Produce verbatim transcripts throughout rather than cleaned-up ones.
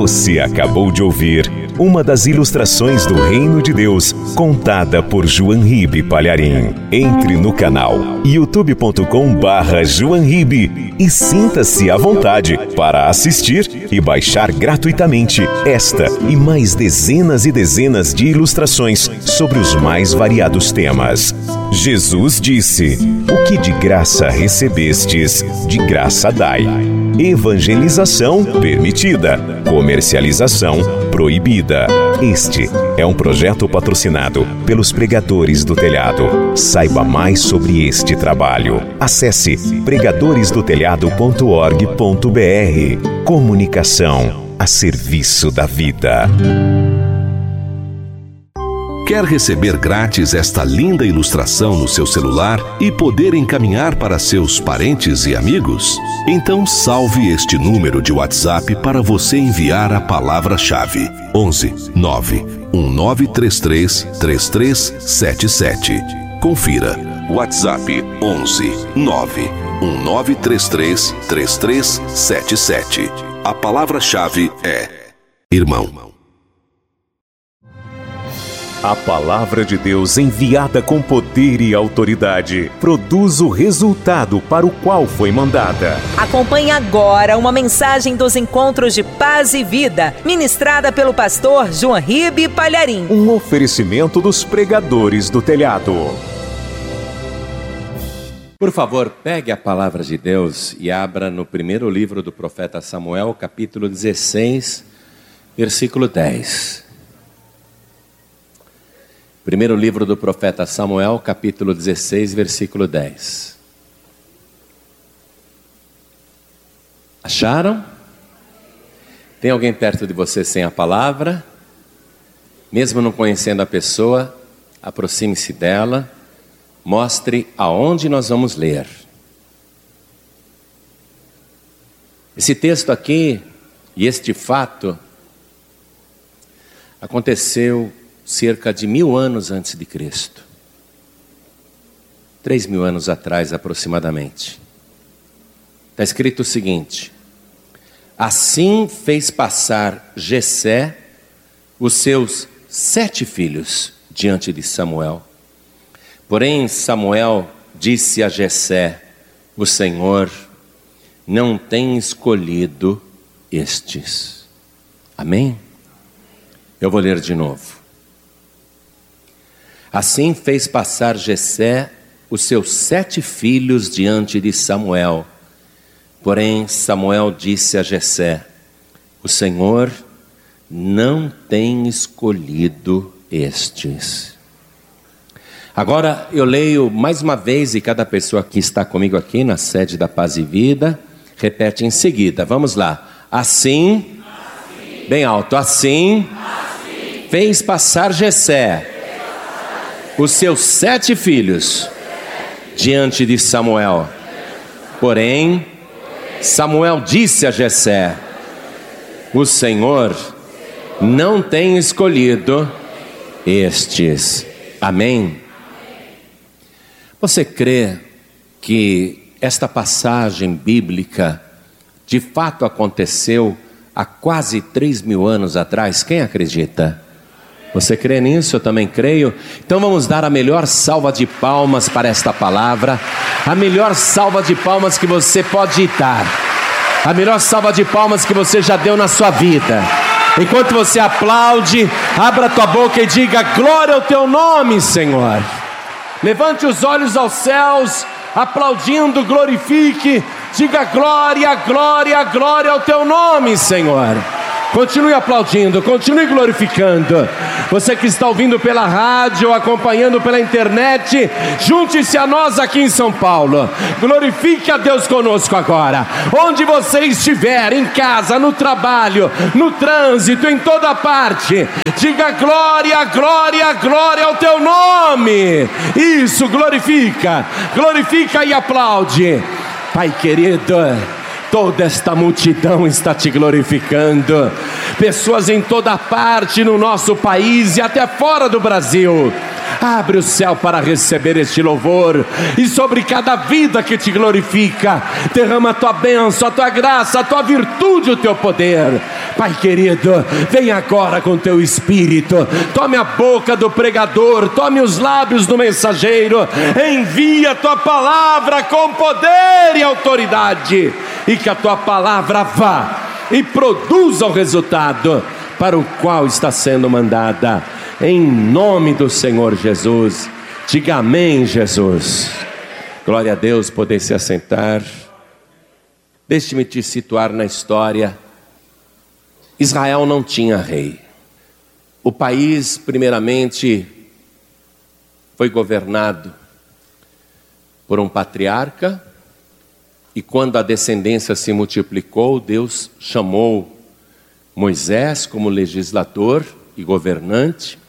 Você acabou de ouvir uma das ilustrações do Reino de Deus, contada por João Ribe Palharim. Entre no canal youtube ponto com barra João Ribe e sinta-se à vontade para assistir e baixar gratuitamente esta e mais dezenas e dezenas de ilustrações sobre os mais variados temas. Jesus disse: "O que de graça recebestes, de graça dai." Evangelização permitida, comercialização proibida. Este é um projeto patrocinado pelos Pregadores do Telhado. Saiba mais sobre este trabalho. Acesse pregadores do telhado ponto org ponto br. Comunicação a serviço da vida. Quer receber grátis esta linda ilustração no seu celular e poder encaminhar para seus parentes e amigos? Então salve este número de WhatsApp para você enviar a palavra-chave: onze nove um nove três três três três sete sete. Confira. WhatsApp onze nove um nove três três três três sete sete. A palavra-chave é irmão. A palavra de Deus, enviada com poder e autoridade, produz o resultado para o qual foi mandada. Acompanhe agora uma mensagem dos Encontros de Paz e Vida, ministrada pelo pastor João Ribe Palharim. Um oferecimento dos Pregadores do Telhado. Por favor, pegue a palavra de Deus e abra no primeiro livro do profeta Samuel, capítulo dezesseis, versículo dez. Primeiro livro do profeta Samuel, capítulo dezesseis, versículo dez. Acharam? Tem alguém perto de você sem a palavra? Mesmo não conhecendo a pessoa, aproxime-se dela, mostre aonde nós vamos ler. Esse texto aqui, e este fato, aconteceu cerca de mil anos antes de Cristo. Três mil anos atrás, aproximadamente. Está escrito o seguinte: assim fez passar Jessé os seus sete filhos diante de Samuel. Porém, Samuel disse a Jessé: o Senhor não tem escolhido estes. Amém? Eu vou ler de novo. Assim fez passar Jessé os seus sete filhos diante de Samuel. Porém, Samuel disse a Jessé: o Senhor não tem escolhido estes. Agora eu leio mais uma vez, e cada pessoa que está comigo aqui na sede da Paz e Vida repete em seguida. Vamos lá. Assim, assim bem alto, assim, assim fez passar Jessé os seus sete filhos diante de Samuel. Porém, Samuel disse a Jessé: o Senhor não tem escolhido estes. Amém? Você crê que esta passagem bíblica de fato aconteceu há quase três mil anos atrás? Quem acredita? Você crê nisso? Eu também creio. Então vamos dar a melhor salva de palmas para esta palavra. A melhor salva de palmas que você pode dar. A melhor salva de palmas que você já deu na sua vida. Enquanto você aplaude, abra a tua boca e diga: glória ao teu nome, Senhor. Levante os olhos aos céus, aplaudindo, glorifique. Diga: glória, glória, glória ao teu nome, Senhor. Continue aplaudindo, continue glorificando. Você que está ouvindo pela rádio, acompanhando pela internet, junte-se a nós aqui em São Paulo. Glorifique a Deus conosco agora. Onde você estiver, em casa, no trabalho, no trânsito, em toda parte, diga: glória, glória, glória ao teu nome. Isso, glorifica, glorifica e aplaude. Pai querido, toda esta multidão está te glorificando. Pessoas em toda parte no nosso país e até fora do Brasil. Abre o céu para receber este louvor. E sobre cada vida que te glorifica, derrama a tua bênção, a tua graça, a tua virtude, o teu poder. Pai querido, vem agora com teu Espírito, tome a boca do pregador, tome os lábios do mensageiro, envia a tua palavra com poder e autoridade, e que a tua palavra vá e produza o resultado para o qual está sendo mandada, em nome do Senhor Jesus. Diga amém, Jesus. Glória a Deus. Poder se assentar. Deixe-me te situar na história. Israel não tinha rei. O país, primeiramente, foi governado por um patriarca, e quando a descendência se multiplicou, Deus chamou Moisés como legislador e governante,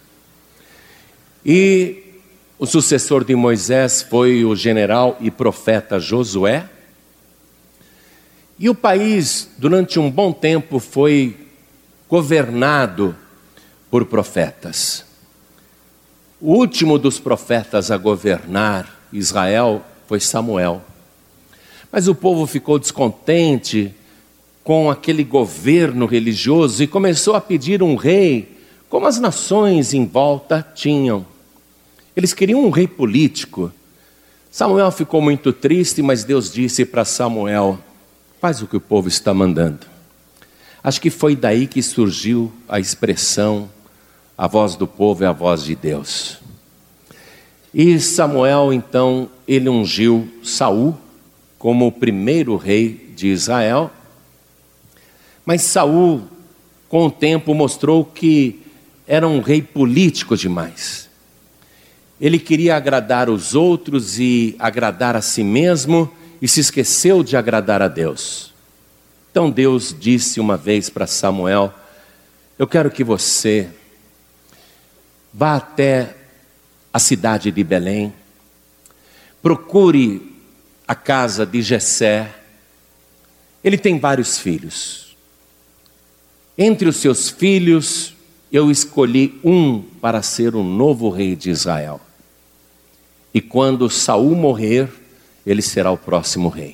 e o sucessor de Moisés foi o general e profeta Josué. E o país, durante um bom tempo, foi governado por profetas. O último dos profetas a governar Israel foi Samuel. Mas o povo ficou descontente com aquele governo religioso e começou a pedir um rei, como as nações em volta tinham. Eles queriam um rei político. Samuel ficou muito triste, mas Deus disse para Samuel: faz o que o povo está mandando. Acho que foi daí que surgiu a expressão: a voz do povo é a voz de Deus. E Samuel, então, ele ungiu Saul como o primeiro rei de Israel. Mas Saul, com o tempo, mostrou que era um rei político demais. Ele queria agradar os outros e agradar a si mesmo, e se esqueceu de agradar a Deus. Então Deus disse uma vez para Samuel: eu quero que você vá até a cidade de Belém, procure a casa de Jessé. Ele tem vários filhos. Entre os seus filhos, eu escolhi um para ser o novo rei de Israel. E quando Saul morrer, ele será o próximo rei.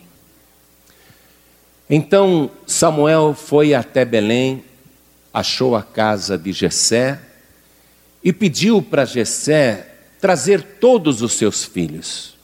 Então Samuel foi até Belém, achou a casa de Jessé e pediu para Jessé trazer todos os seus filhos.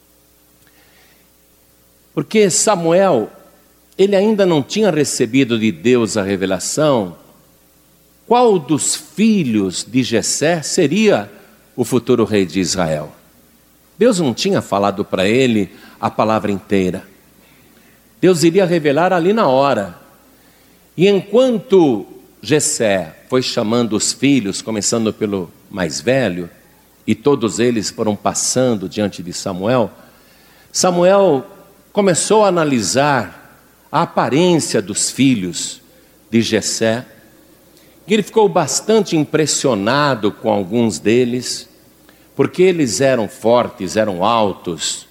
Porque Samuel, ele ainda não tinha recebido de Deus a revelação qual dos filhos de Jessé seria o futuro rei de Israel. Deus não tinha falado para ele a palavra inteira. Deus iria revelar ali na hora. E enquanto Jessé foi chamando os filhos, começando pelo mais velho, e todos eles foram passando diante de Samuel, Samuel começou a analisar a aparência dos filhos de Jessé. E ele ficou bastante impressionado com alguns deles, porque eles eram fortes, eram altos,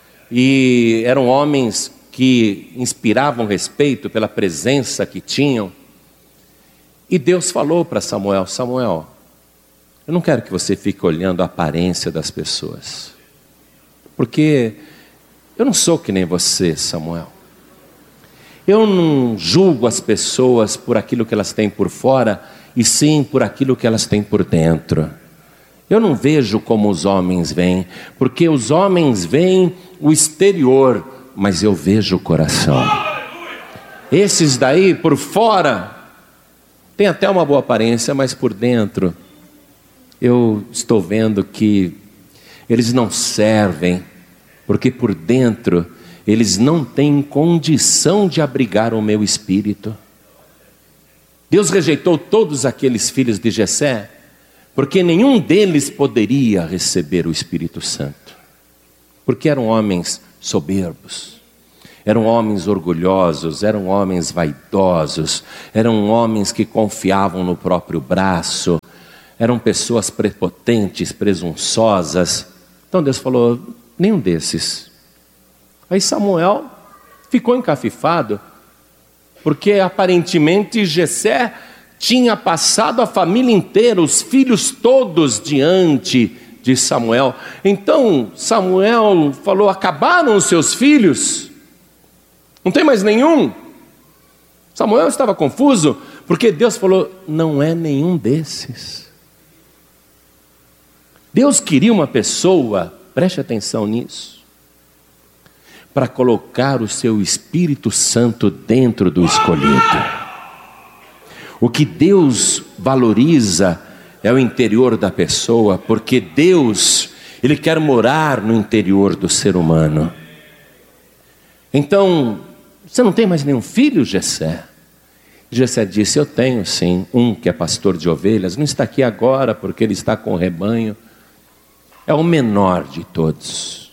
e eram homens que inspiravam respeito pela presença que tinham. E Deus falou para Samuel: Samuel, eu não quero que você fique olhando a aparência das pessoas, porque eu não sou que nem você, Samuel. Eu não julgo as pessoas por aquilo que elas têm por fora, e sim por aquilo que elas têm por dentro. Eu não vejo como os homens veem, porque os homens veem o exterior, mas eu vejo o coração. Esses daí, por fora, tem até uma boa aparência, mas por dentro, eu estou vendo que eles não servem, porque por dentro, eles não têm condição de abrigar o meu espírito. Deus rejeitou todos aqueles filhos de Jessé, porque nenhum deles poderia receber o Espírito Santo, porque eram homens soberbos, eram homens orgulhosos, eram homens vaidosos, eram homens que confiavam no próprio braço, eram pessoas prepotentes, presunçosas. Então Deus falou: nenhum desses. Aí Samuel ficou encafifado, porque aparentemente Jessé tinha passado a família inteira, os filhos todos diante de Samuel. Então Samuel falou: acabaram os seus filhos? Não tem mais nenhum? Samuel estava confuso, Porque Deus falou, não é nenhum desses. Deus queria uma pessoa, preste atenção nisso, para colocar o seu Espírito Santo dentro do escolhido. O que Deus valoriza é o interior da pessoa, porque Deus, Ele quer morar no interior do ser humano. Então, você não tem mais nenhum filho, Jessé? Jessé disse, eu tenho sim, um que é pastor de ovelhas, não está aqui agora porque ele está com o rebanho. É o menor de todos.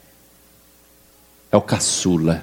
É o caçula.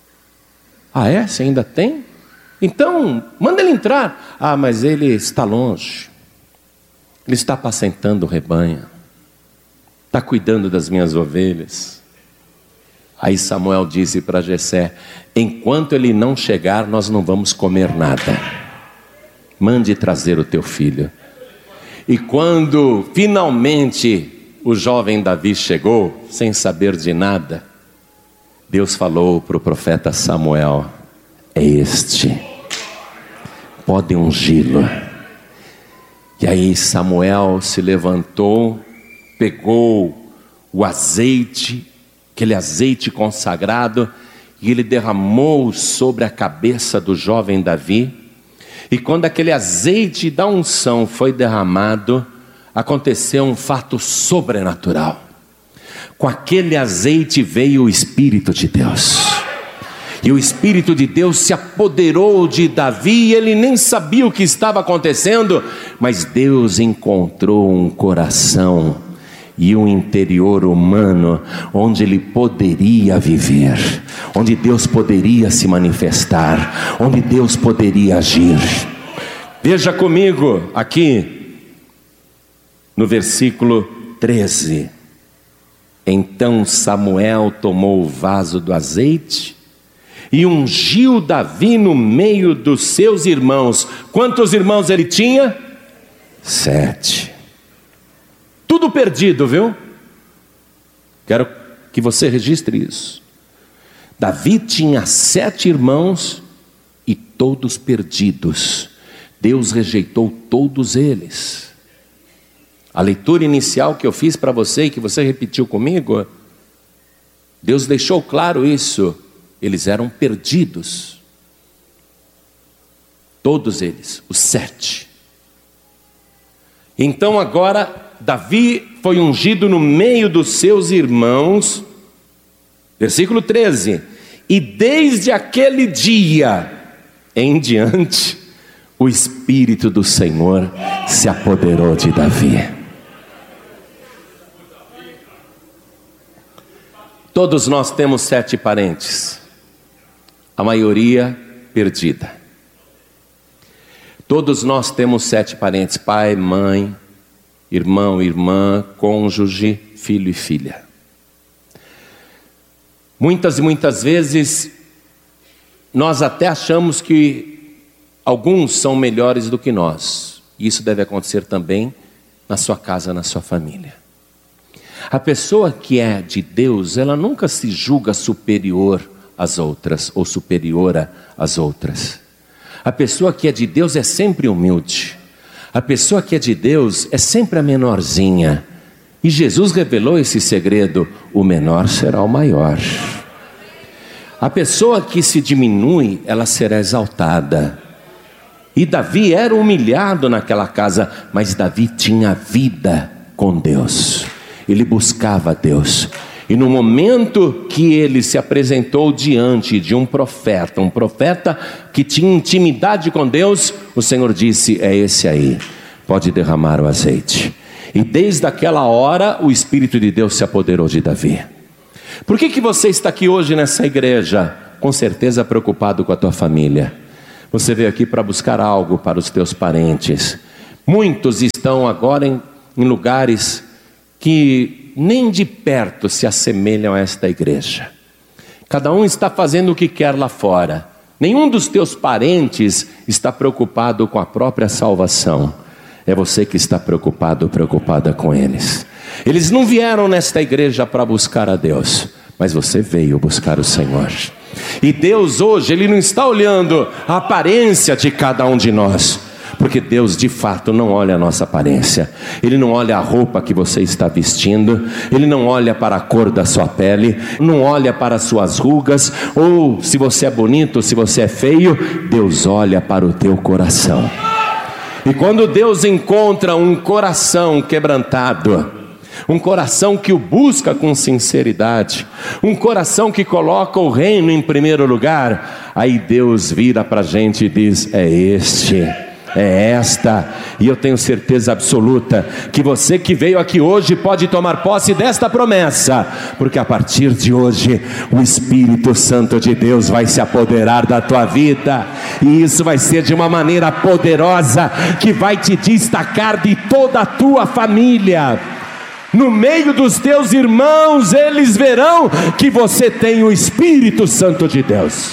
Ah é? Você ainda tem? Então, manda ele entrar. Ah, mas ele está longe. Ele está apacentando o rebanho. Está cuidando das minhas ovelhas. Aí Samuel disse para Jessé, enquanto ele não chegar, nós não vamos comer nada. Mande trazer o teu filho. E quando finalmente o jovem Davi chegou, sem saber de nada, Deus falou para o profeta Samuel, é este, pode ungí-lo. E aí Samuel se levantou, pegou o azeite, aquele azeite consagrado, e ele derramou sobre a cabeça do jovem Davi. E quando aquele azeite da unção foi derramado, aconteceu um fato sobrenatural. Com aquele azeite veio o Espírito de Deus. E o Espírito de Deus se apoderou de Davi, e ele nem sabia o que estava acontecendo, mas Deus encontrou um coração e um interior humano onde ele poderia viver, onde Deus poderia se manifestar, onde Deus poderia agir. Veja comigo aqui no versículo treze. Então Samuel tomou o vaso do azeite e ungiu Davi no meio dos seus irmãos. Quantos irmãos ele tinha? Sete. Tudo perdido, viu? Quero que você registre isso. Davi tinha sete irmãos e todos perdidos. Deus rejeitou todos eles. A leitura inicial que eu fiz para você e que você repetiu comigo, Deus deixou claro isso. Eles eram perdidos. Todos eles, os sete. Então agora Davi foi ungido no meio dos seus irmãos, versículo treze, e desde aquele dia em diante, o Espírito do Senhor se apoderou de Davi. Todos nós temos sete parentes, a maioria perdida. Todos nós temos sete parentes, pai, mãe, irmão, irmã, cônjuge, filho e filha. Muitas e muitas vezes nós até achamos que alguns são melhores do que nós. Isso deve acontecer também na sua casa, na sua família. A pessoa que é de Deus, ela nunca se julga superior às outras ou superiora às outras. A pessoa que é de Deus é sempre humilde. A pessoa que é de Deus é sempre a menorzinha. E Jesus revelou esse segredo: o menor será o maior. A pessoa que se diminui, ela será exaltada. E Davi era humilhado naquela casa, mas Davi tinha vida com Deus. Ele buscava Deus. E no momento que ele se apresentou diante de um profeta, um profeta que tinha intimidade com Deus, o Senhor disse: é esse aí, pode derramar o azeite. E desde aquela hora o Espírito de Deus se apoderou de Davi. Por que que você está aqui hoje nessa igreja? Com certeza preocupado com a tua família. Você veio aqui para buscar algo para os teus parentes. Muitos estão agora em, em lugares que nem de perto se assemelham a esta igreja. Cada um está fazendo o que quer lá fora. Nenhum dos teus parentes está preocupado com a própria salvação. É você que está preocupado, preocupada com eles. Eles não vieram nesta igreja para buscar a Deus, mas você veio buscar o Senhor. E Deus hoje, Ele não está olhando a aparência de cada um de nós, porque Deus de fato não olha a nossa aparência. Ele não olha a roupa que você está vestindo, Ele não olha para a cor da sua pele, não olha para as suas rugas, ou se você é bonito, ou se você é feio. Deus olha para o teu coração. E quando Deus encontra um coração quebrantado, um coração que o busca com sinceridade, um coração que coloca o reino em primeiro lugar, aí Deus vira para a gente e diz: é este, é esta. E eu tenho certeza absoluta que você que veio aqui hoje pode tomar posse desta promessa, porque a partir de hoje o Espírito Santo de Deus vai se apoderar da tua vida, e isso vai ser de uma maneira poderosa, que vai te destacar de toda a tua família. No meio dos teus irmãos, eles verão que você tem o Espírito Santo de Deus.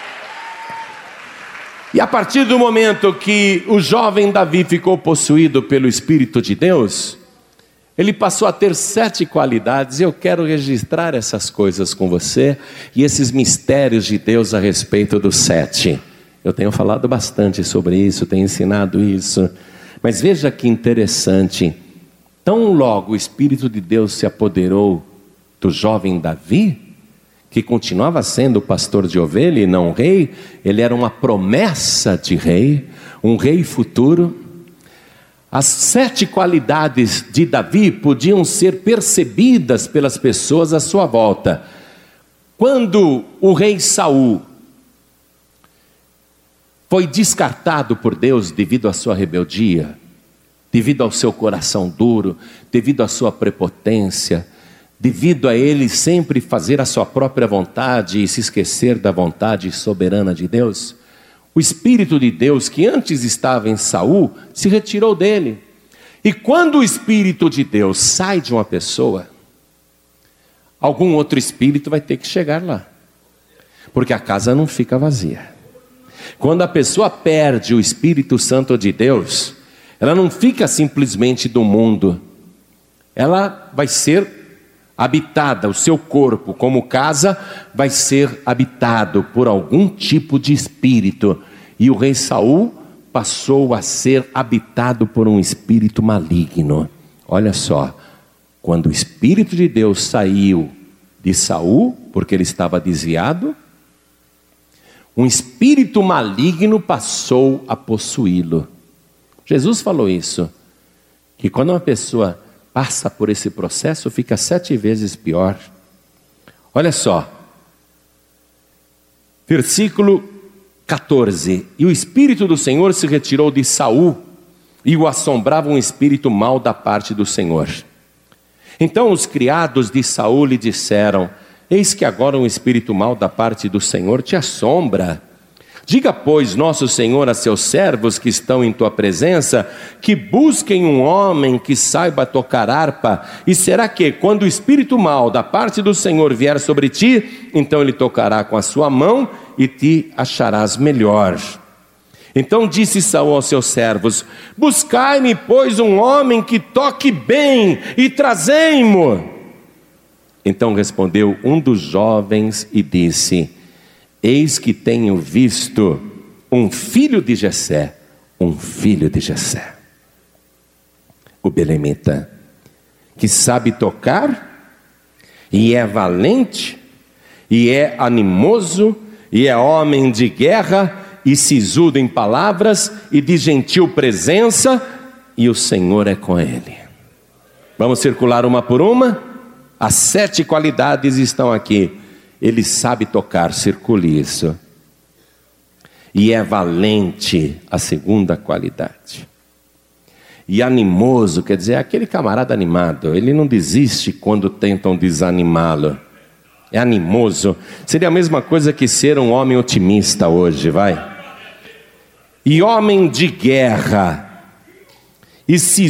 E a partir do momento que o jovem Davi ficou possuído pelo Espírito de Deus, ele passou a ter sete qualidades. E eu quero registrar essas coisas com você, e esses mistérios de Deus a respeito dos sete. Eu tenho falado bastante sobre isso, tenho ensinado isso, mas veja que interessante. Tão logo o Espírito de Deus se apoderou do jovem Davi, que continuava sendo pastor de ovelha e não rei, ele era uma promessa de rei, um rei futuro. As sete qualidades de Davi podiam ser percebidas pelas pessoas à sua volta. Quando o rei Saul foi descartado por Deus devido à sua rebeldia, devido ao seu coração duro, devido à sua prepotência, devido a ele sempre fazer a sua própria vontade e se esquecer da vontade soberana de Deus, o Espírito de Deus, que antes estava em Saul, se retirou dele. E quando o Espírito de Deus sai de uma pessoa, algum outro espírito vai ter que chegar lá, porque a casa não fica vazia. Quando a pessoa perde o Espírito Santo de Deus, ela não fica simplesmente do mundo, ela vai ser habitada, o seu corpo como casa vai ser habitado por algum tipo de espírito. E o rei Saul passou a ser habitado por um espírito maligno. Olha só, quando o Espírito de Deus saiu de Saul, porque ele estava desviado, um espírito maligno passou a possuí-lo. Jesus falou isso, que quando uma pessoa passa por esse processo, fica sete vezes pior. Olha só, versículo catorze. E o Espírito do Senhor se retirou de Saul, e o assombrava um espírito mau da parte do Senhor. Então os criados de Saul lhe disseram: eis que agora um espírito mau da parte do Senhor te assombra. Diga, pois, nosso Senhor a seus servos que estão em tua presença, que busquem um homem que saiba tocar harpa. E será que, quando o espírito mau da parte do Senhor vier sobre ti, então ele tocará com a sua mão e te acharás melhor. Então disse Saul aos seus servos: buscai-me, pois, um homem que toque bem, e trazei-mo. Então respondeu um dos jovens e disse: eis que tenho visto um filho de Jessé, um filho de Jessé, o belemita, que sabe tocar, e é valente, e é animoso, e é homem de guerra, e sisudo em palavras, e de gentil presença, e o Senhor é com ele. Vamos circular uma por uma? As sete qualidades estão aqui. Ele sabe tocar, circule isso. E é valente, a segunda qualidade. E animoso, quer dizer, é aquele camarada animado. Ele não desiste quando tentam desanimá-lo. É animoso. Seria a mesma coisa que ser um homem otimista hoje, vai. E homem de guerra. E se